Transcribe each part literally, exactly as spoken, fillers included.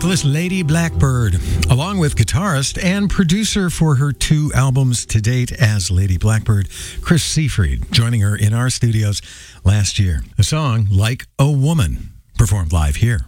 Marvelous Lady Blackbird, along with guitarist and producer for her two albums to date as Lady Blackbird, Chris Seafried, joining her in our studios last year. The song, Like a Woman, performed live here.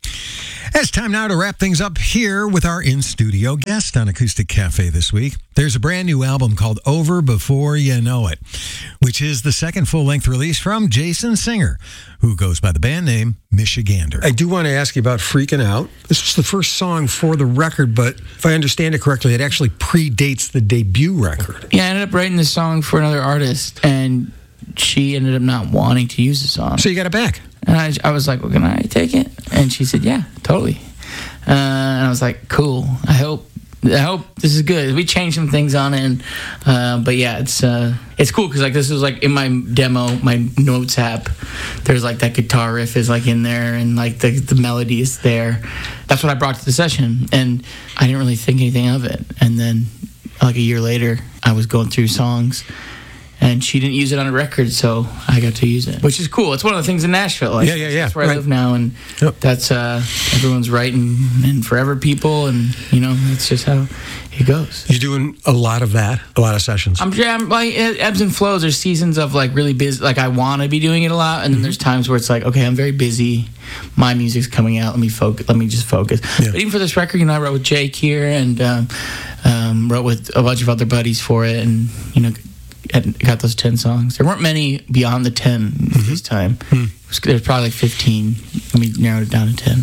It's time now to wrap things up here with our in-studio guest on Acoustic Cafe this week. There's a brand new album called Over Before You Know It, which is the second full-length release from Jason Singer, who goes by the band name Michigander. I do want to ask you about Freaking Out. This was the first song for the record, but if I understand it correctly, it actually predates the debut record. Yeah, I ended up writing this song for another artist, and she ended up not wanting to use the song. So you got it back. And I, I was like, well, can I take it? And she said, yeah, totally. Uh, and I was like, cool. I hope I hope this is good. We changed some things on it. And, uh, but yeah, it's uh, it's cool because like this was like in my demo, my notes app, there's like that guitar riff is like in there and like the, the melody is there. That's what I brought to the session. And I didn't really think anything of it. And then like a year later, I was going through songs. And she didn't use it on a record, so I got to use it, which is cool. It's one of the things in Nashville. Like, yeah, yeah, yeah. That's where right. I live now, and yep. that's uh, everyone's writing and forever people, and you know that's just how it goes. You're doing a lot of that, a lot of sessions. I'm, yeah, I'm like it ebbs and flows. There's seasons of like really busy, like I want to be doing it a lot, and then mm-hmm. there's times where it's like, okay, I'm very busy. My music's coming out. Let me focus. Let me just focus. Yeah. But even for this record, you know, I wrote with Jake here, and um, um, wrote with a bunch of other buddies for it, and you know. And got those ten songs. There weren't many beyond the ten mm-hmm. this time. Mm-hmm. It was, there was probably like fifteen. And we narrowed it down to ten.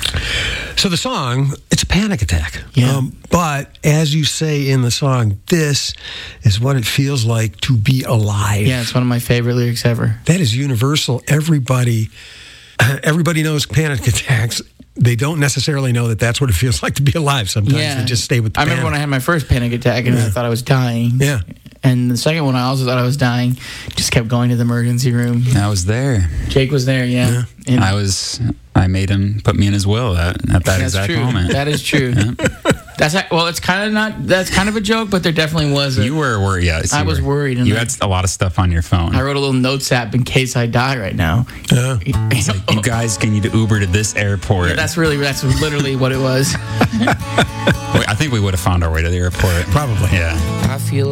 So the song, it's a panic attack. Yeah. Um, but as you say in the song, this is what it feels like to be alive. Yeah, it's one of my favorite lyrics ever. That is universal. Everybody, everybody knows panic attacks. They don't necessarily know that that's what it feels like to be alive. Sometimes yeah. they just stay with the I panic. remember when I had my first panic attack and yeah. I thought I was dying. Yeah. And the second one, I also thought I was dying. Just kept going to the emergency room. I was there. Jake was there, yeah. yeah. And I was. I made him put me in his will at, at that exact true. moment. That is true. Yeah. That's well. It's kind of not. That's kind of a joke, but there definitely was. A, you were worried. Yes, I you was were, worried. And you like, had a lot of stuff on your phone. I wrote a little notes app in case I die right now. Yeah. It's like, you guys can need to Uber to this airport. Yeah, that's really. That's literally what it was. Wait, I think we would have found our way to the airport. Probably. Yeah. I feel.